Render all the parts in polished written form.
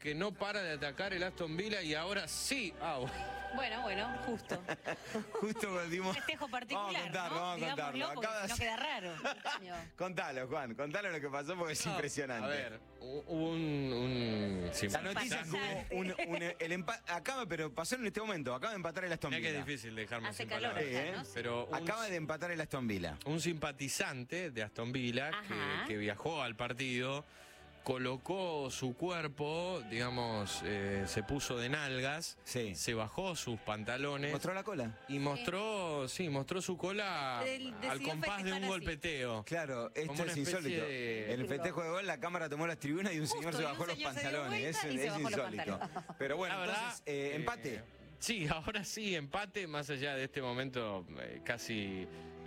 que no para de atacar el Aston Villa y ahora sí. Bueno, justo. Justo dimos... Festejo particular, vamos a contarlo. Acaba de... No queda raro. Contalo, Juan, contalo lo que pasó porque es impresionante. A ver, hubo un la noticia es que hubo el empate, pero pasó en este momento, acaba de empatar el Aston Villa. que es difícil dejarme Hace sin calor, palabras. ¿no? Pero acaba de empatar el Aston Villa. Un simpatizante de Aston Villa que viajó al partido, colocó su cuerpo, digamos, se puso de nalgas, se bajó sus pantalones. ¿Mostró la cola? Y mostró su cola al compás de un golpeteo. Claro, esto es insólito. En el festejo de gol la cámara tomó las tribunas y un señor se bajó los pantalones. Es insólito. Pero bueno, entonces, empate. Sí, ahora sí, empate, más allá de este momento casi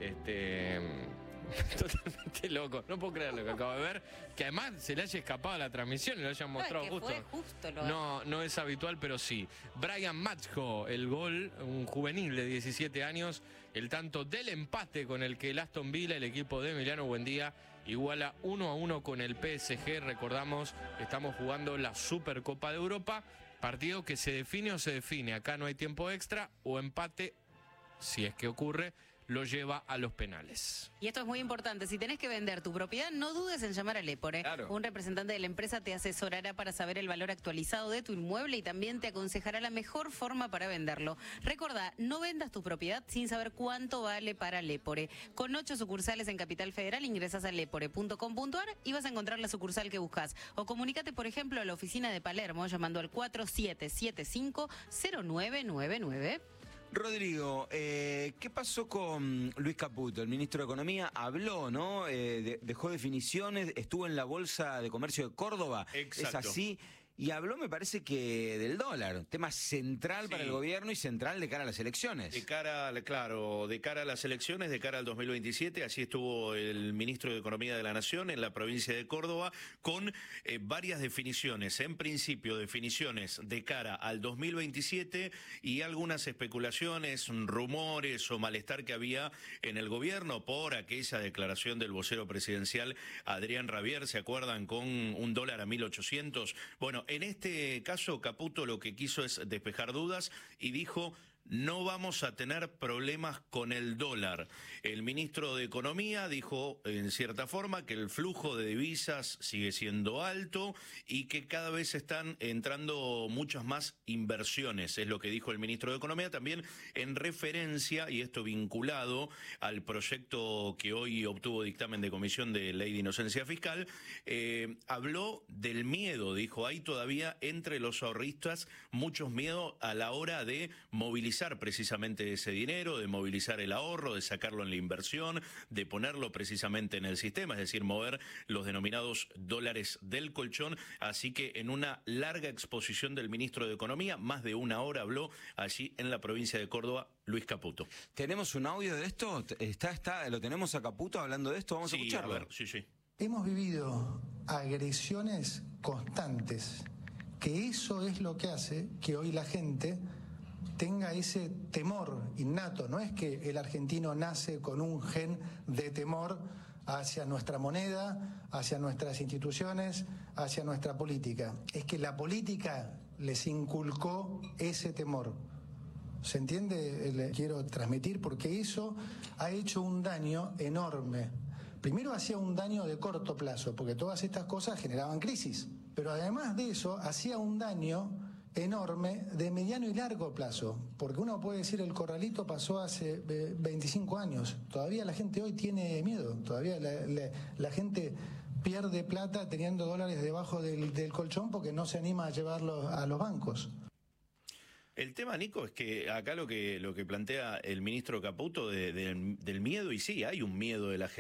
totalmente loco. No puedo creer lo que acabo de ver. Que además se le haya escapado a la transmisión y lo hayan mostrado justo. No es habitual, pero sí. Brian Macho, el gol, un juvenil de 17 años, el tanto del empate con el que el Aston Villa, el equipo de Emiliano Buendía, iguala 1-1 con el PSG. Recordamos, estamos jugando la Supercopa de Europa. Partido que se define o se define. Acá no hay tiempo extra o empate, si es que ocurre, lo lleva a los penales. Y esto es muy importante. Si tenés que vender tu propiedad, no dudes en llamar a Lepore. Claro. Un representante de la empresa te asesorará para saber el valor actualizado de tu inmueble y también te aconsejará la mejor forma para venderlo. Recordá, no vendas tu propiedad sin saber cuánto vale para Lepore. Con 8 sucursales en Capital Federal, ingresás a lepore.com.ar y vas a encontrar la sucursal que buscas. O comunícate, por ejemplo, a la oficina de Palermo llamando al 4775-0999. Rodrigo, ¿qué pasó con Luis Caputo? El ministro de Economía habló, ¿no? Dejó definiciones, estuvo en la Bolsa de Comercio de Córdoba. Exacto. Es así. Y habló, me parece que del dólar, tema central para el gobierno y central de cara a las elecciones. De cara a las elecciones, de cara al 2027, así estuvo el ministro de Economía de la Nación en la provincia de Córdoba con varias definiciones. En principio, definiciones de cara al 2027 y algunas especulaciones, rumores o malestar que había en el gobierno por aquella declaración del vocero presidencial Adrián Rabier, ¿se acuerdan? Con un dólar a 1.800. Bueno, en este caso, Caputo lo que quiso es despejar dudas y dijo: no vamos a tener problemas con el dólar. El ministro de Economía dijo, en cierta forma, que el flujo de divisas sigue siendo alto y que cada vez están entrando muchas más inversiones, es lo que dijo el ministro de Economía, también en referencia, y esto vinculado al proyecto que hoy obtuvo dictamen de Comisión de Ley de Inocencia Fiscal, habló del miedo, dijo, hay todavía entre los ahorristas muchos miedos a la hora de movilizar precisamente ese dinero, de movilizar el ahorro, de sacarlo en la inversión, de ponerlo precisamente en el sistema, es decir, mover los denominados dólares del colchón. Así que en una larga exposición del ministro de Economía, más de una hora habló allí en la provincia de Córdoba, Luis Caputo. ¿Tenemos un audio de esto? ¿Lo tenemos a Caputo hablando de esto? Vamos a escucharlo. A ver, sí. Hemos vivido agresiones constantes, que eso es lo que hace que hoy la gente tenga ese temor innato. No es que el argentino nace con un gen de temor hacia nuestra moneda, hacia nuestras instituciones, hacia nuestra política. Es que la política les inculcó ese temor. ¿Se entiende? Le quiero transmitir porque eso ha hecho un daño enorme. Primero hacía un daño de corto plazo, porque todas estas cosas generaban crisis. Pero además de eso, hacía un daño enorme de mediano y largo plazo, porque uno puede decir el corralito pasó hace 25 años, todavía la gente hoy tiene miedo, todavía la gente pierde plata teniendo dólares debajo del colchón porque no se anima a llevarlos a los bancos. El tema, Nico, es que acá lo que plantea el ministro Caputo del miedo, y sí, hay un miedo de la gente.